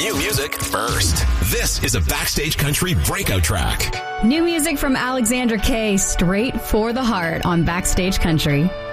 New music first. This is a Backstage Country breakout track. New music from Alexandra Kay, straight for the heart on Backstage Country.